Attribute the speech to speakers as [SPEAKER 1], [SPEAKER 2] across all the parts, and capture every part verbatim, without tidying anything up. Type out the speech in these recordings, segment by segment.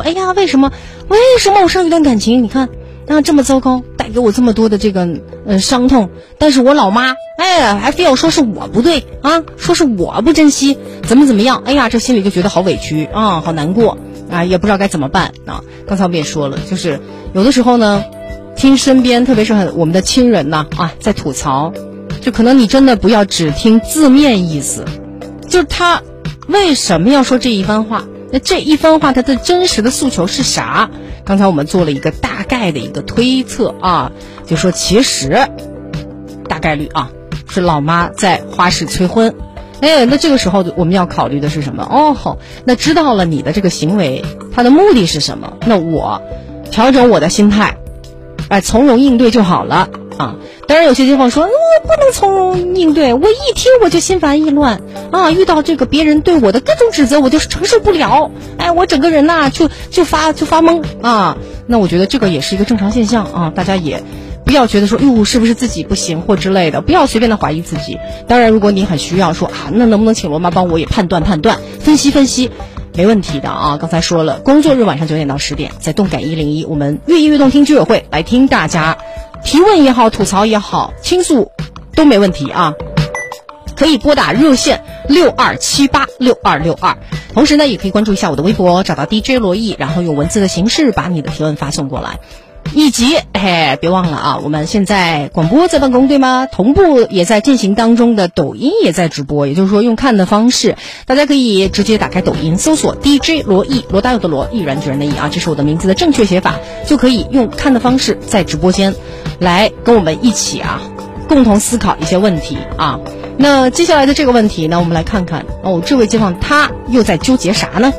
[SPEAKER 1] 哎呀，为什么为什么我上一段感情你看啊这么糟糕，带给我这么多的这个呃伤痛，但是我老妈哎还非要说是我不对啊，说是我不珍惜，怎么怎么样，哎呀这心里就觉得好委屈啊，好难过啊，也不知道该怎么办啊。刚才我们也说了，就是有的时候呢，听身边特别是很我们的亲人呐 啊, 啊在吐槽，就可能你真的不要只听字面意思，就是他为什么要说这一番话，那这一番话他的真实的诉求是啥？刚才我们做了一个大概的一个推测啊，就说其实大概率啊是老妈在花式催婚。哎，那这个时候我们要考虑的是什么？哦，好，那知道了你的这个行为它的目的是什么，那我调整我的心态，哎，从容应对就好了啊。当然有些地方说我不能从容应对，我一听我就心烦意乱啊，遇到这个别人对我的各种指责我就承受不了，哎，我整个人呐、啊、就就发就发懵啊。那我觉得这个也是一个正常现象啊，大家也不要觉得说哟是不是自己不行或之类的，不要随便的怀疑自己。当然如果你很需要说啊，那能不能请罗妈帮我也判断判断分析分析，没问题的啊。刚才说了，工作日晚上九点到十点，在动感一零一，我们越夜越动听居委会来听大家提问也好，吐槽也好，倾诉都没问题啊。可以拨打热线六二七八六二六二，同时呢也可以关注一下我的微博，找到 D J 罗毅，然后用文字的形式把你的提问发送过来。以及哎，别忘了啊，我们现在广播在办公对吗？同步也在进行当中的抖音也在直播，也就是说用看的方式，大家可以直接打开抖音搜索 D J 罗毅，罗大佑的罗，毅然决然的毅啊，这是我的名字的正确写法，就可以用看的方式在直播间来跟我们一起啊共同思考一些问题啊。那接下来的这个问题呢，我们来看看哦，这位街坊他又在纠结啥呢？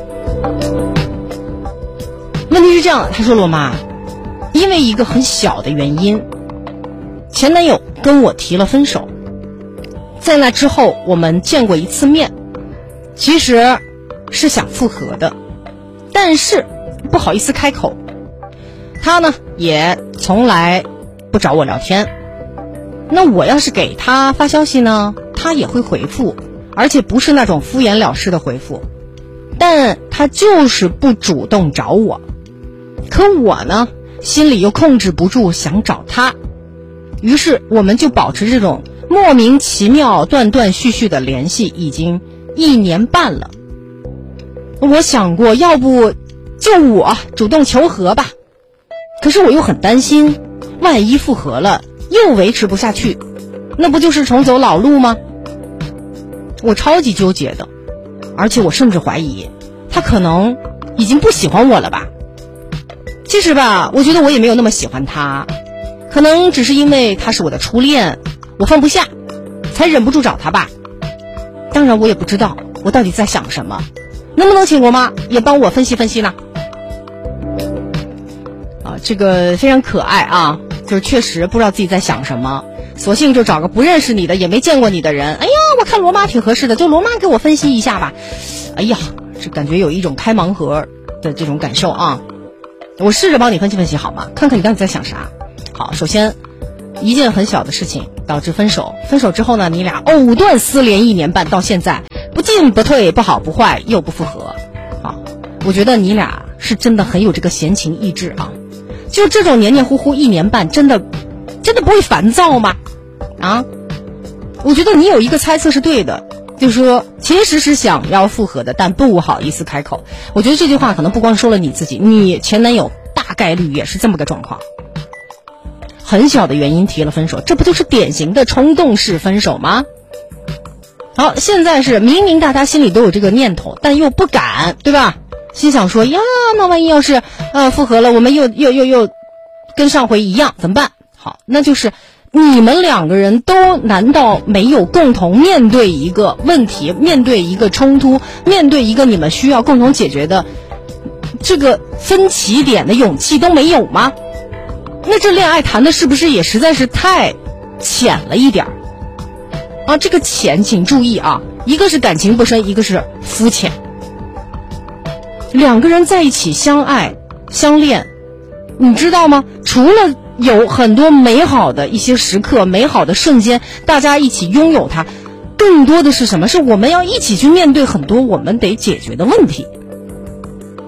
[SPEAKER 1] 问题是这样，他说罗妈，因为一个很小的原因，前男友跟我提了分手，在那之后我们见过一次面，其实是想复合的，但是不好意思开口，他呢也从来不找我聊天，那我要是给他发消息呢，他也会回复，而且不是那种敷衍了事的回复，但他就是不主动找我，可我呢心里又控制不住想找他，于是我们就保持这种莫名其妙断断续续的联系已经一年半了。我想过要不就我主动求和吧，可是我又很担心万一复合了又维持不下去，那不就是重走老路吗？我超级纠结的，而且我甚至怀疑他可能已经不喜欢我了吧。其实吧，我觉得我也没有那么喜欢他，可能只是因为他是我的初恋，我放不下才忍不住找他吧。当然我也不知道我到底在想什么，能不能请罗妈也帮我分析分析呢？啊，这个非常可爱啊，就是确实不知道自己在想什么，索性就找个不认识你的也没见过你的人，哎呀我看罗妈挺合适的，就罗妈给我分析一下吧。哎呀这感觉有一种开盲盒的这种感受啊。我试着帮你分析分析好吗？看看你到底在想啥。好，首先一件很小的事情导致分手，分手之后呢，你俩藕断丝连一年半，到现在不进不退，不好不坏，又不复合。好，我觉得你俩是真的很有这个闲情逸致啊。就这种黏黏糊糊一年半，真的真的不会烦躁吗？啊，我觉得你有一个猜测是对的，就是说其实是想要复合的，但不好意思开口。我觉得这句话可能不光说了你自己，你前男友大概率也是这么个状况。很小的原因提了分手，这不就是典型的冲动式分手吗？好，现在是明明大家心里都有这个念头，但又不敢，对吧？心想说呀，那万一要是呃复合了，我们又又又又跟上回一样怎么办？好，那就是你们两个人都难道没有共同面对一个问题，面对一个冲突，面对一个你们需要共同解决的这个分歧点的勇气都没有吗？那这恋爱谈的是不是也实在是太浅了一点啊？这个浅请注意啊，一个是感情不深，一个是肤浅。两个人在一起相爱相恋，你知道吗？除了有很多美好的一些时刻，美好的瞬间，大家一起拥有它，更多的是什么？是我们要一起去面对很多我们得解决的问题。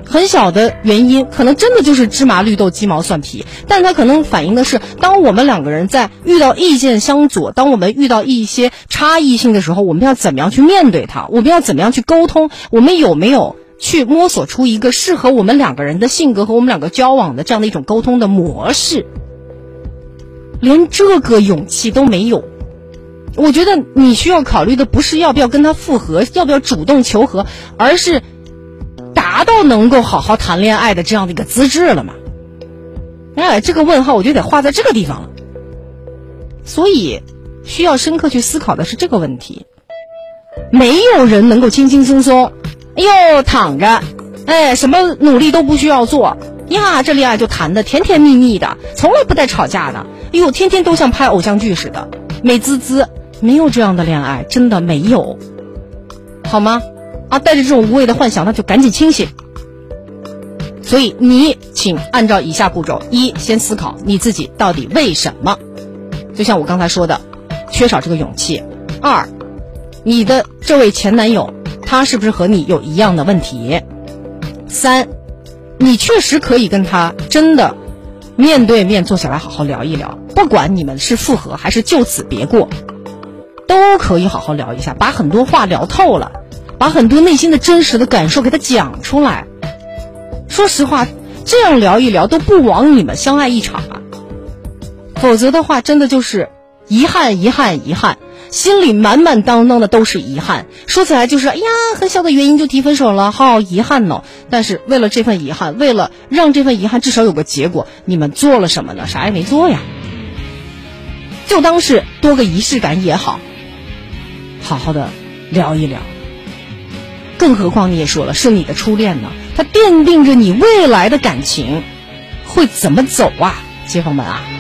[SPEAKER 1] 很小的原因，可能真的就是芝麻绿豆鸡毛蒜皮，但它可能反映的是，当我们两个人在遇到意见相左，当我们遇到一些差异性的时候，我们要怎么样去面对它？我们要怎么样去沟通？我们有没有去摸索出一个适合我们两个人的性格和我们两个交往的这样的一种沟通的模式？连这个勇气都没有。我觉得你需要考虑的不是要不要跟他复合，要不要主动求和，而是达到能够好好谈恋爱的这样的一个资质了嘛。哎，这个问号我觉得得画在这个地方了。所以需要深刻去思考的是这个问题。没有人能够轻轻松松哎呦躺着，哎什么努力都不需要做呀，这恋爱就谈的甜甜蜜蜜的，从来不带吵架的，哎呦天天都像拍偶像剧似的，美滋滋。没有这样的恋爱，真的没有，好吗？啊，带着这种无谓的幻想，那就赶紧清醒。所以你请按照以下步骤：一，先思考你自己到底为什么，就像我刚才说的，缺少这个勇气；二，你的这位前男友他是不是和你有一样的问题；三，你确实可以跟他真的面对面坐下来好好聊一聊，不管你们是复合还是就此别过，都可以好好聊一下，把很多话聊透了，把很多内心的真实的感受给他讲出来。说实话，这样聊一聊都不枉你们相爱一场啊，否则的话真的就是遗憾遗憾遗憾，心里满满当当的都是遗憾。说起来就是哎呀很小的原因就提分手了，好遗憾哦。但是为了这份遗憾，为了让这份遗憾至少有个结果，你们做了什么呢？啥也没做呀，就当是多个仪式感也好，好好的聊一聊。更何况你也说了，是你的初恋呢，它奠定着你未来的感情会怎么走啊，街坊们啊。